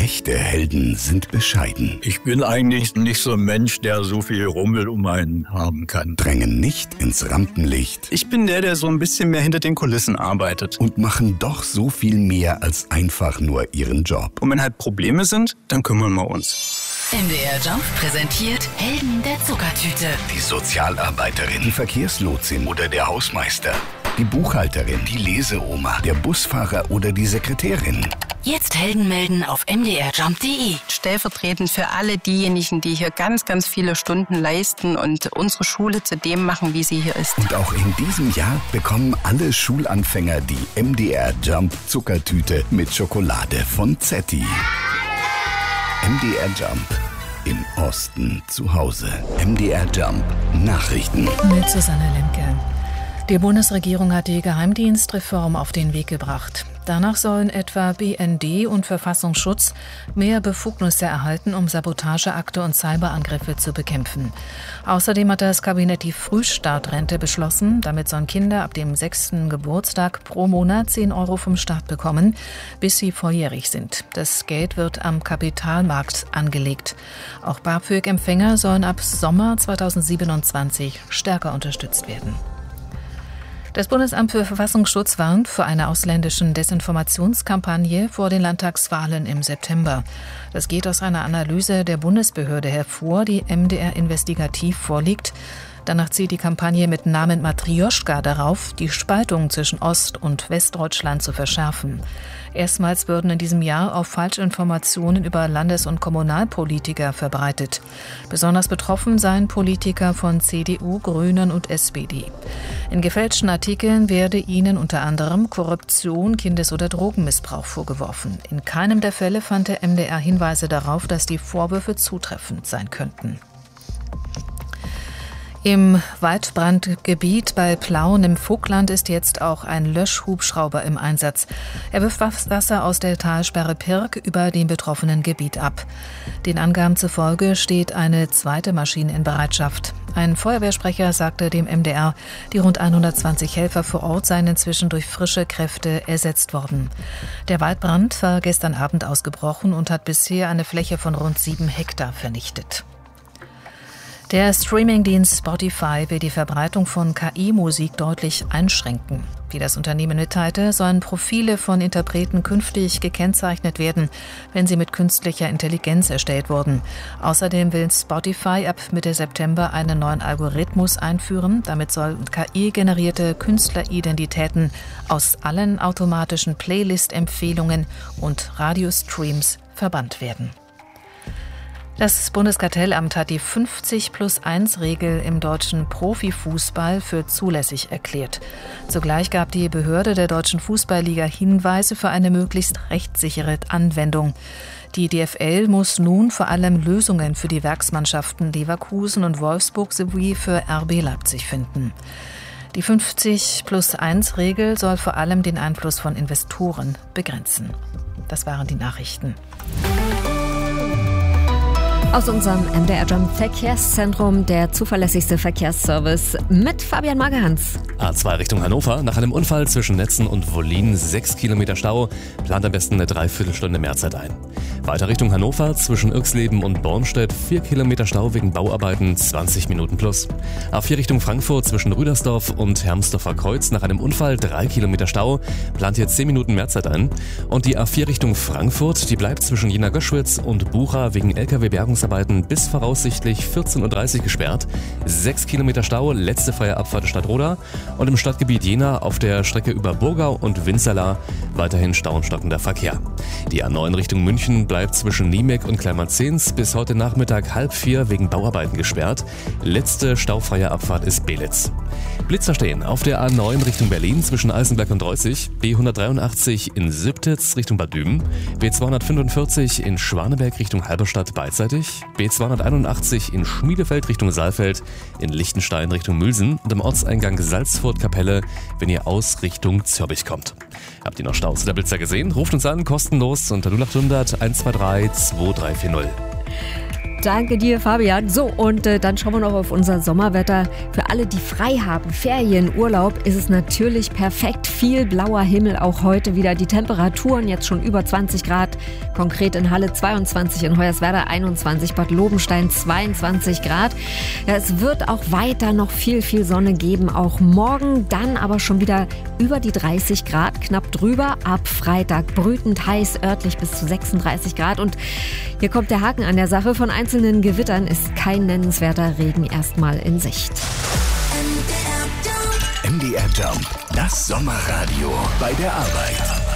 Echte Helden sind bescheiden. Ich bin eigentlich nicht so ein Mensch, der so viel Rummel um einen haben kann. Drängen nicht ins Rampenlicht. Ich bin der so ein bisschen mehr hinter den Kulissen arbeitet. Und machen doch so viel mehr als einfach nur ihren Job. Und wenn halt Probleme sind, dann kümmern wir uns. MDR Jump präsentiert Helden der Zuckertüte. Die Sozialarbeiterin, die Verkehrslotsin oder der Hausmeister. Die Buchhalterin, die Leseoma, der Busfahrer oder die Sekretärin. Jetzt Helden melden auf mdrjump.de. Stellvertretend für alle diejenigen, die hier ganz, ganz viele Stunden leisten und unsere Schule zu dem machen, wie sie hier ist. Und auch in diesem Jahr bekommen alle Schulanfänger die MDR Jump Zuckertüte mit Schokolade von Zetti. MDR Jump. Im Osten zu Hause. MDR Jump Nachrichten. Mit Susanne Lemke. Die Bundesregierung hat die Geheimdienstreform auf den Weg gebracht. Danach sollen etwa BND und Verfassungsschutz mehr Befugnisse erhalten, um Sabotageakte und Cyberangriffe zu bekämpfen. Außerdem hat das Kabinett die Frühstartrente beschlossen. Damit sollen Kinder ab dem 6. Geburtstag pro Monat 10 € vom Staat bekommen, bis sie volljährig sind. Das Geld wird am Kapitalmarkt angelegt. Auch BAföG-Empfänger sollen ab Sommer 2027 stärker unterstützt werden. Das Bundesamt für Verfassungsschutz warnt vor einer ausländischen Desinformationskampagne vor den Landtagswahlen im September. Das geht aus einer Analyse der Bundesbehörde hervor, die MDR investigativ vorliegt. Danach zielt die Kampagne mit Namen Matrioschka darauf, die Spaltung zwischen Ost- und Westdeutschland zu verschärfen. Erstmals würden in diesem Jahr auch Falschinformationen über Landes- und Kommunalpolitiker verbreitet. Besonders betroffen seien Politiker von CDU, Grünen und SPD. In gefälschten Artikeln werde ihnen unter anderem Korruption, Kindes- oder Drogenmissbrauch vorgeworfen. In keinem der Fälle fand der MDR Hinweise darauf, dass die Vorwürfe zutreffend sein könnten. Im Waldbrandgebiet bei Plauen im Vogtland ist jetzt auch ein Löschhubschrauber im Einsatz. Er wirft Wasser aus der Talsperre Pirk über dem betroffenen Gebiet ab. Den Angaben zufolge steht eine zweite Maschine in Bereitschaft. Ein Feuerwehrsprecher sagte dem MDR, die rund 120 Helfer vor Ort seien inzwischen durch frische Kräfte ersetzt worden. Der Waldbrand war gestern Abend ausgebrochen und hat bisher eine Fläche von rund 7 Hektar vernichtet. Der Streamingdienst Spotify will die Verbreitung von KI-Musik deutlich einschränken. Wie das Unternehmen mitteilte, sollen Profile von Interpreten künftig gekennzeichnet werden, wenn sie mit künstlicher Intelligenz erstellt wurden. Außerdem will Spotify ab Mitte September einen neuen Algorithmus einführen. Damit sollen KI-generierte Künstleridentitäten aus allen automatischen Playlist-Empfehlungen und Radiostreams verbannt werden. Das Bundeskartellamt hat die 50+1-Regel im deutschen Profifußball für zulässig erklärt. Zugleich gab die Behörde der Deutschen Fußballliga Hinweise für eine möglichst rechtssichere Anwendung. Die DFL muss nun vor allem Lösungen für die Werksmannschaften Leverkusen und Wolfsburg sowie für RB Leipzig finden. Die 50+1-Regel soll vor allem den Einfluss von Investoren begrenzen. Das waren die Nachrichten. Aus unserem MDR Jump Verkehrszentrum, der zuverlässigste Verkehrsservice mit Fabian Magerhans. A2 Richtung Hannover. Nach einem Unfall zwischen Netzen und Wollin 6 Kilometer Stau. Plant am besten eine Dreiviertelstunde Mehrzeit ein. Weiter Richtung Hannover. Zwischen Irxleben und Bornstedt 4 Kilometer Stau wegen Bauarbeiten, 20 Minuten plus. A4 Richtung Frankfurt zwischen Rüdersdorf und Hermsdorfer Kreuz. Nach einem Unfall 3 Kilometer Stau. Plant hier 10 Minuten Mehrzeit ein. Und die A4 Richtung Frankfurt, die bleibt zwischen Jena-Göschwitz und Bucha wegen LKW-Bergungsarbeiten bis voraussichtlich 14.30 Uhr gesperrt. 6 Kilometer Stau, letzte freie Abfahrt Stadtroda. Und im Stadtgebiet Jena auf der Strecke über Burgau und Winzerla weiterhin Stau und stockender Verkehr. Die A9 Richtung München bleibt zwischen Niemek und Kleinmarzens bis heute Nachmittag 3:30 wegen Bauarbeiten gesperrt. Letzte staufreie Abfahrt ist Belitz. Blitzer stehen auf der A9 Richtung Berlin zwischen Eisenberg und Reuzig, B183 in Sübtitz Richtung Bad Düben, B245 in Schwaneberg Richtung Halberstadt beidseitig, B281 in Schmiedefeld Richtung Saalfeld, in Lichtenstein Richtung Mülsen und am Ortseingang Salzfurt-Kapelle, wenn ihr aus Richtung Zürbich kommt. Habt ihr noch Staus der Blitzer gesehen? Ruft uns an, kostenlos unter 0800 123 2340. Danke dir, Fabian. So, und dann schauen wir noch auf unser Sommerwetter. Für alle, die frei haben, Ferien, Urlaub, ist es natürlich perfekt. Viel blauer Himmel auch heute wieder. Die Temperaturen jetzt schon über 20 Grad. Konkret in Halle 22, in Hoyerswerda 21, Bad Lobenstein 22 Grad. Ja, es wird auch weiter noch viel Sonne geben. Auch morgen dann aber schon wieder über die 30 Grad, knapp drüber. Ab Freitag brütend heiß, örtlich bis zu 36 Grad. Und hier kommt der Haken an der Sache. Von einzelnen Gewittern ist kein nennenswerter Regen erstmal in Sicht. MDR Jump, das Sommerradio bei der Arbeit.